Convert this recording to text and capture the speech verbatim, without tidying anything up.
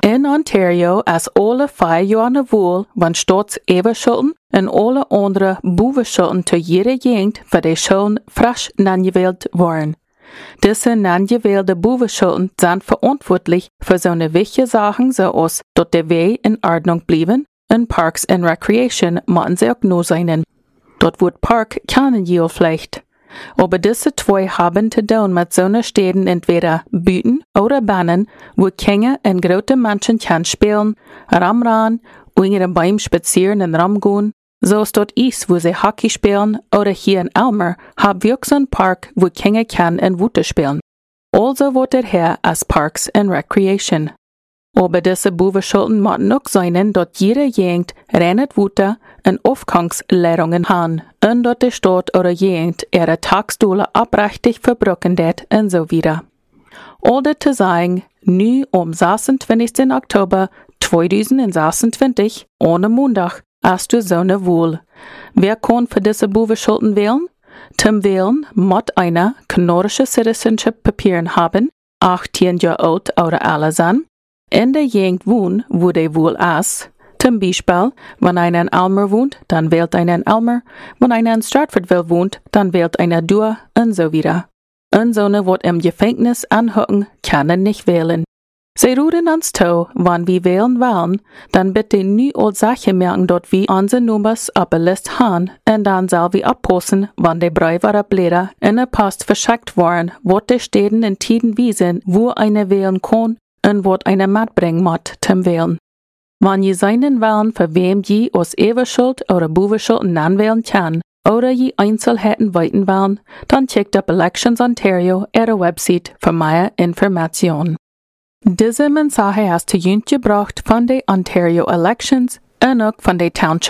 In Ontario as alle vijf jaar na woel van staatseverschulden en alle andere boevenschulden te jede jengt waar de schulden frisch nangewählt worden. Diese nangewählte boevenschulden zijn verantwoordelijk voor zo'n wichtige zaken zoals dat de wegen in Ordnung blieben en Parks and Recreation moeten ze ook no zijn. Dat wordt Park kennen je vielleicht. Aber diese zwei haben zu tun mit so Städten entweder Büten oder Bahnen, wo Kinder und große Menschen kann spielen, ramran, oder beim Spazieren und ramgehen. So ist dort is, wo sie Hockey spielen, oder hier in Elmer hab wir so einen Park, wo Kinder kann und Wute spielen. Also wird er her als Parks and Recreation. Aber diese Boevenschulden moeten ook zijn dat jede jengt rennet Wute en Aufgangslehrungen han, en dat de Stadt oder jengt ihre Tagsdoele abrechtig verbrucken det en so wieder. All dit te sagen, nu om zesentwintigste Oktober tweeduizend zesentwintig, ohne Montag, als du sonne wohl. Wer kann für diese Boevenschulden wählen? Zum Wählen moet einer kanorische Citizenship-Papieren haben, achttien Jahre alt oder alle sein, in der Gegend wohnen, wo der wohl ist. Zum Beispiel, wenn einer in Elmer wohnt, dann wählt einer in Elmer. Wenn einer in Stratfordville wohnt, dann wählt einer Dua und so wieder. Und so ne wird im Gefängnis anhocken, kann er nicht wählen. Sie ruden uns zu, wenn wir wählen wollen, dann bitte nie als Sache merken, dort wir unsere Nummers auf der Liste haben, und dann soll wir abposten, wenn die Briefe oder Blätter in der Post verschickt worden, wird die Städten in Tiden wiesen, wo einer wählen kann, und wird einer mitbringen muss zum Wählen. Wenn je seinen Wahlen für wem je aus Everschuld oder Boevenschulden anwählen kann, oder je Einzelheiten weiten wollen, dann checkt ab Elections Ontario ihre Website für mehr Informationen. Diese Mensaje hast du jüngst gebracht von den Ontario Elections und auch von den Township